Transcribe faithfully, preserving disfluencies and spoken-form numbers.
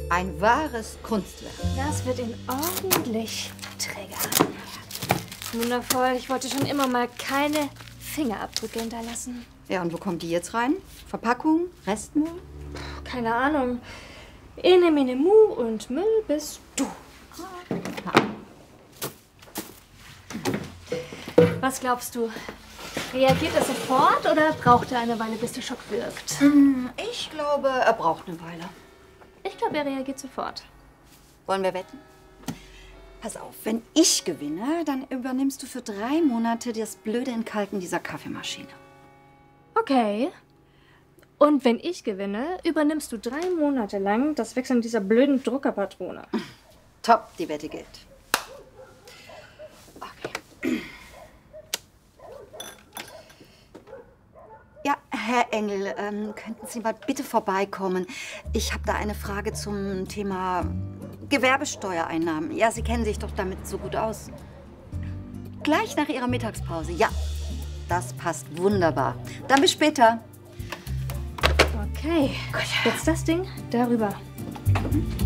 Ein wahres Kunstwerk. Das wird ihn ordentlich triggern. Wundervoll. Ich wollte schon immer mal keine Fingerabdrücke hinterlassen. Ja, und wo kommt die jetzt rein? Verpackung? Restmüll? Puh, keine Ahnung. Ene, mene, mu und Müll bist du. Was glaubst du? Reagiert er sofort oder braucht er eine Weile, bis der Schock wirkt? Ich glaube, er braucht eine Weile. Ich glaube, er reagiert sofort. Wollen wir wetten? Pass auf, wenn ich gewinne, dann übernimmst du für drei Monate das blöde Entkalken dieser Kaffeemaschine. Okay. Und wenn ich gewinne, übernimmst du drei Monate lang das Wechseln dieser blöden Druckerpatrone. Top, die Wette gilt. Okay. Ja, Herr Engel, ähm, könnten Sie mal bitte vorbeikommen? Ich habe da eine Frage zum Thema Gewerbesteuereinnahmen. Ja, Sie kennen sich doch damit so gut aus. Gleich nach Ihrer Mittagspause. Ja, das passt wunderbar. Dann bis später. Okay, jetzt das Ding darüber.